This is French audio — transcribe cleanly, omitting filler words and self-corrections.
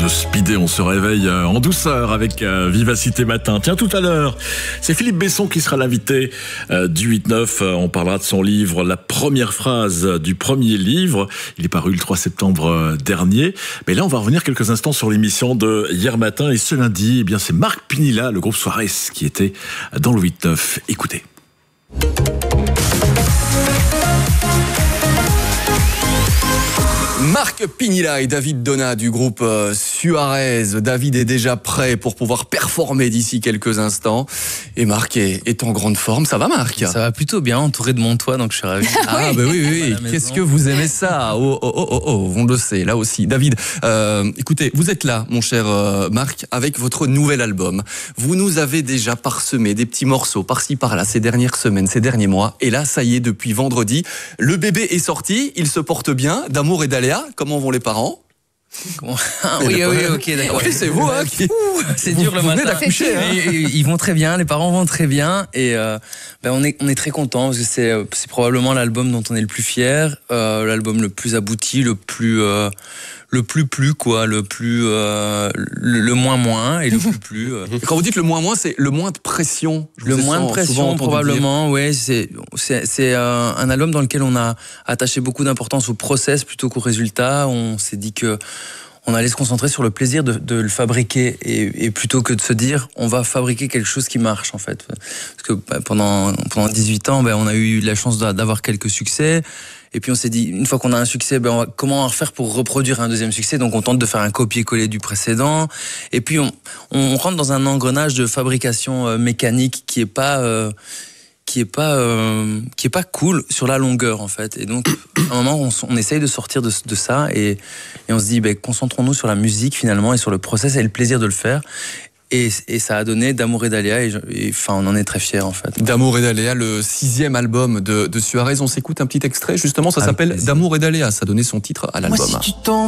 de speeder, on se réveille en douceur avec Vivacité Matin. Tiens, tout à l'heure, c'est Philippe Besson qui sera l'invité du 8-9. On parlera de son livre, la première phrase du premier livre. Il est paru le 3 septembre dernier. Mais là, on va revenir quelques instants sur l'émission de hier matin. Et ce lundi, eh bien, c'est Marc Pinilla, le groupe Suarez, qui était dans le 8-9. Écoutez. Marc Pinilla et David Donat du groupe Suarez. David est déjà prêt pour pouvoir performer d'ici quelques instants. Et Marc est en grande forme. Ça va, Marc? Ça va plutôt bien, entouré de mon toit, donc je suis ravi. Ah, bah oui. Qu'est-ce que vous aimez ça? Oh, on le sait, là aussi. David, écoutez, vous êtes là, mon cher Marc, avec votre nouvel album. Vous nous avez déjà parsemé des petits morceaux par-ci, par-là, ces dernières semaines, ces derniers mois. Et là, ça y est, depuis vendredi, le bébé est sorti. Il se porte bien. D'amour et d'aléa. Comment vont les parents? Oui, ok, d'accord. Oui, c'est vous, hein, c'est dur le matin. D'accoucher, hein. Ils vont très bien, les parents vont très bien, et on est très contents parce que c'est probablement l'album dont on est le plus fier, l'album le plus abouti, le plus quoi, le moins et le plus. Quand vous dites le moins, c'est le moins de pression. Le moins de pression, probablement, oui. C'est un album dans lequel on a attaché beaucoup d'importance au process plutôt qu'au résultat. On s'est dit que on allait se concentrer sur le plaisir de le fabriquer et plutôt que de se dire on va fabriquer quelque chose qui marche, en fait. Parce que pendant 18 ans, on a eu la chance d'avoir quelques succès. Et puis on s'est dit, une fois qu'on a un succès, comment on va faire pour reproduire un deuxième succès? Donc on tente de faire un copier-coller du précédent. Et puis on rentre dans un engrenage de fabrication mécanique qui est pas cool sur la longueur, en fait. Et donc à un moment on essaye de sortir de ça et on se dit concentrons-nous sur la musique finalement et sur le process et le plaisir de le faire. Et ça a donné D'amour et d'aléa et on en est très fiers, en fait. D'amour et d'aléa, le 6e album de Suarez. On s'écoute un petit extrait, justement, ça s'appelle D'amour et d'aléa. Ça a donné son titre à l'album.